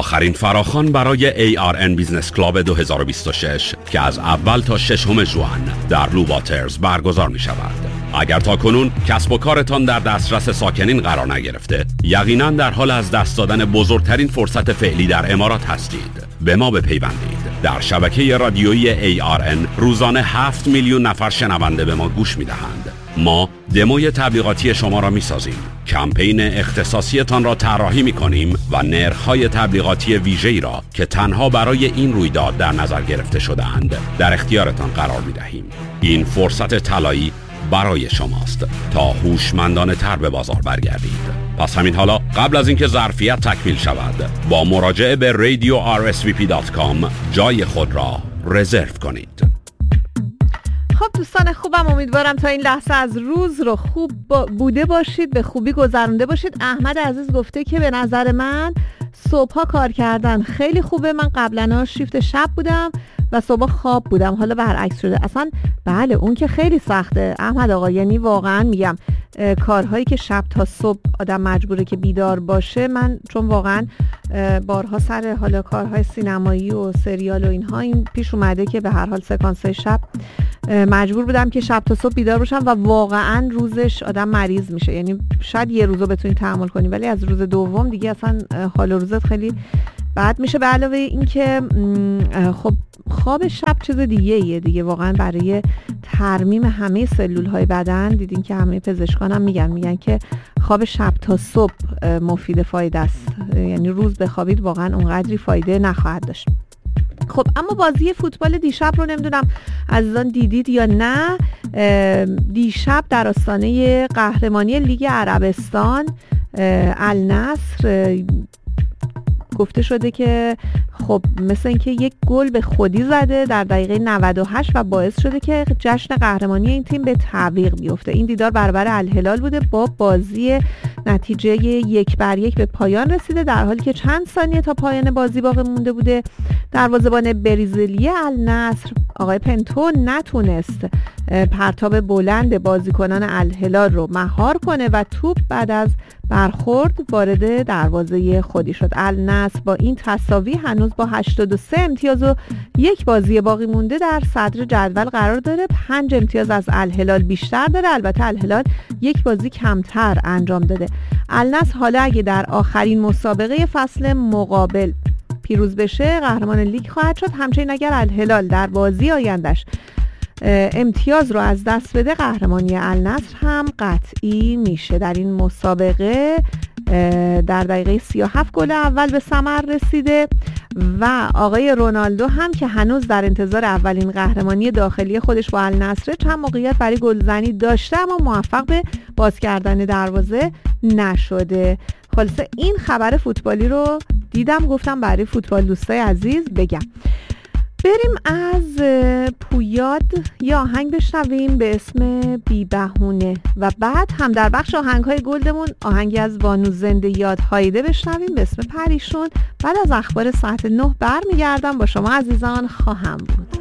آخرین فراخوان برای ARN بیزنس کلاب 2026 که از اول تا 6 ژوئن در بلو واترز برگزار می شود. اگر تا کنون کسب و کارتان در دسترس ساکنین قرار نگرفته، یقیناً در حال از دست دادن بزرگترین فرصت فعلی در امارات هستید. به ما بپیوندید. در شبکه رادیویی ARN روزانه 7 میلیون نفر شنونده به ما گوش می دهند. ما دموی تبلیغاتی شما را می سازیم، کمپین اختصاصیتان را طراحی می کنیم و نرخ‌های تبلیغاتی ویژه‌ای را که تنها برای این رویداد در نظر گرفته شده‌اند در اختیارتان قرار می دهیم. این فرصت طلایی برای شماست تا هوشمندانه تر به بازار برگردید. پس همین حالا قبل از اینکه ظرفیت تکمیل شود با مراجعه به radiorsvp.com جای خود را رزرو کنید. خب دوستان خوبم، امیدوارم تا این لحظه از روز رو خوب بوده باشید، به خوبی گذرونده باشید. احمد عزیز گفته که به نظر من صبحها کار کردن خیلی خوبه. من قبلا شیفت شب بودم و صبح خواب بودم، حالا برعکس شده. اصلا بله اون که خیلی سخته احمد آقا، یعنی واقعا میگم کارهایی که شب تا صبح آدم مجبوره که بیدار باشه، من چون واقعا بارها سر حالا کارهای سینمایی و سریال و اینها این پیش اومده که به هر حال سکانس‌های شب مجبور بودم که شب تا صبح بیدار باشم و واقعا روزش آدم مریض میشه. یعنی شاید یه روزو بتونی تحمل کنی ولی از روز دوم دیگه اصلا حال و روزت خیلی بد میشه. به علاوه این که خب خواب شب چیز دیگه واقعا برای ترمیم همه سلول های بدن. دیدین که همه پزشکان هم میگن که خواب شب تا صبح مفید فایده است، یعنی روز بخوابید واقعا اونقدری فایده نخواهد داشت. خب اما بازی فوتبال دیشب رو نمیدونم عزیزان دیدید یا نه. دیشب در آستانه قهرمانی لیگ عربستان النصر گفته شده که خب مثل اینکه یک گل به خودی زده در دقیقه 98 و باعث شده که جشن قهرمانی این تیم به تعویق بیفته. این دیدار برابر الهلال بوده، با بازی نتیجه 1-1 به پایان رسیده در حالی که چند ثانیه تا پایان بازی باقی مونده بوده. دروازه‌بان برزیلی النصر آقای پنتو نتونست پرتاب بلند بازیکنان الهلال رو مهار کنه و توپ بعد از برخورد وارد دروازه خودی شد. النصر با این تساوی هنوز با 83 امتیاز و یک بازی باقی مونده در صدر جدول قرار داره. 5 امتیاز از الهلال بیشتر داره. البته الهلال یک بازی کمتر انجام داده. النصر حالا اگه در آخرین مسابقه فصل مقابل پیروز بشه قهرمان لیگ خواهد شد. همچنین اگر الهلال در بازی آیندهش امتیاز رو از دست بده قهرمانی النصر هم قطعی میشه. در این مسابقه در دقیقه 37 گل اول به ثمر رسیده و آقای رونالدو هم که هنوز در انتظار اولین قهرمانی داخلی خودش با النصر چند موقعیت برای گلزنی داشته اما موفق به باز کردن دروازه نشده. خلاصه این خبر فوتبالی رو دیدم گفتم برای فوتبال دوستای عزیز بگم. بریم از پویاد یه آهنگ بشنویم به اسم بی بهونه و بعد هم در بخش آهنگ‌های گلدمون آهنگی از بانو زنده یاد هایده بشنویم به اسم پریشون. بعد از اخبار ساعت 9 برمیگردم با شما عزیزان خواهم بود.